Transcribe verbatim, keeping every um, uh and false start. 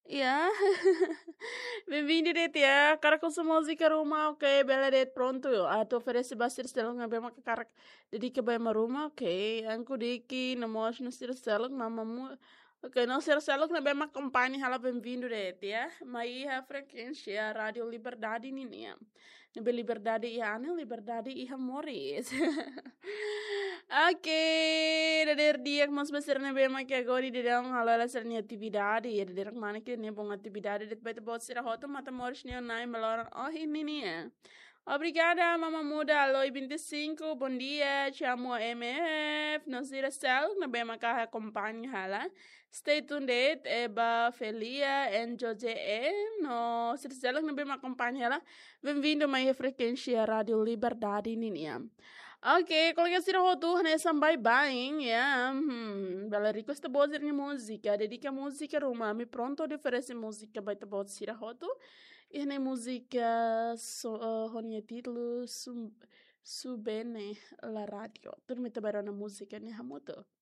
Yeah. Bem-vindo, det, yeah. Cara com sua música ruma, ok, bela det, pronto. Ah, tu oferece bastante stelong na bema cara dedica bem maruma, ok. Anku diki na mos no ser stelong mama mu. Ok, não ser stelong na bema companhia hala bem-vindo, det, yeah. Mas a frequência a Rádio Liberdade ninia. Nebe Liberdade ia ane, Liberdade ia moris. Ok, der dia que nós passamos bem que agora de dar um halal ser nem atividade, e der que mana que nem bom atividade, det vai ter bot ser a rota mata moros nem nai melhor, oh ini é. Obrigada, Mama Muda, Aloy vinte e cinco, bom dia, chamo M F, não se cel, na bem macarra acompanha hala. Stay tuned, Eba Felia, and Jose E, no se cel, na bem acompanha hala. Bem-vindo a minha frequência Rádio Liberdade, Ninia. Ok, kalau kita sudah hotuh nih sampai buying ya, hmm, bela rico sta boa de música, dedica música rumah, mi pronto de oferece música vai te bot sira hotu, e ne música so uh, honia título sub subene la radio, tu me te na música ne hamuto.